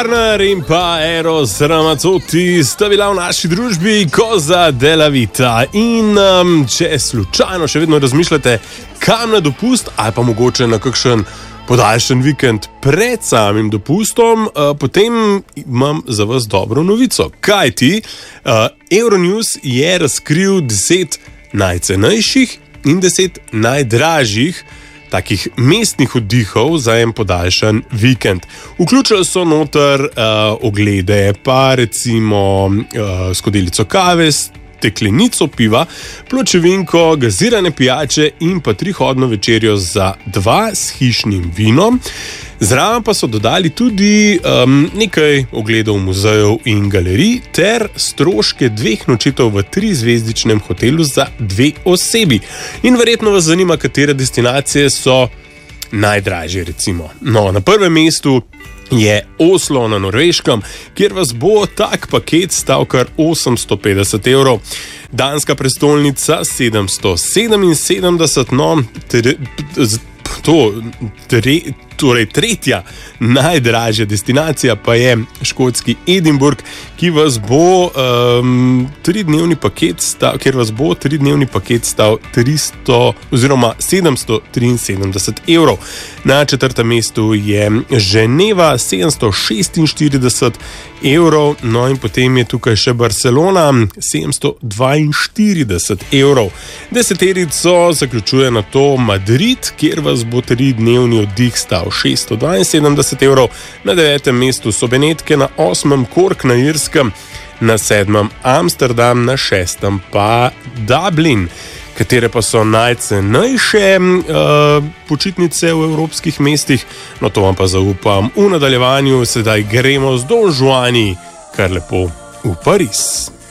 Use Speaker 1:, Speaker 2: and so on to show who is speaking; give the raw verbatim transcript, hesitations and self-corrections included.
Speaker 1: Turner in pa Eros Ramazzotti sta bila v naši družbi Cosa della Vita. In um, če slučajno še vedno razmišljate, kam na dopust ali pa mogoče na kakšen podaljšan vikend pred samim dopustom, uh, potem imam za vas dobro novico. Kajti uh, Euronews je razkril deset najcenejših in deset najdražjih takih mestnih oddihov za en podaljšan vikend. Vključili so noter uh, oglede, pa recimo uh, skodelico kave, steklenico piva, pločevinko, gazirane pijače in pa trihodno večerjo za dva s hišnim vinom. Zraven pa so dodali tudi um, nekaj ogledov muzejev in galerij ter stroške dveh nočitev v trizvezdičnem hotelu za dve osebi. In verjetno vas zanima, katere destinacije so najdražje, recimo. No, na prvem mestu je Oslo na Norveškem, kjer vas bo tak paket stal kar osemsto petdeset evrov. Danska prestolnica sedemsto sedeminsedemdeset, no, ter, to, tre, torej tretja najdražja destinacija pa je škotski Edinburgh, ki vas bo um, tridnevni paket stal, kjer vas bo tridnevni paket stal tristo oziroma sedemsto triinsedemdeset evrov. Na četrtem mestu je Ženeva sedemsto šestinštirideset evrov, no in potem je tukaj še Barcelona sedemsto dvainštirideset evrov. Deseterico zaključuje na to Madrid, kjer vas bo tridnevni oddih stal šeststo dvainsedemdeset evrov, na devetem mestu so Benetke, na osmem Cork na Irskem, na sedmem Amsterdam, na šestem pa Dublin. Katere pa so najcenejše uh, počitnice v evropskih mestih? No, to vam pa zaupam v nadaljevanju. Sedaj gremo z Don Juani kar lepo v Pariz.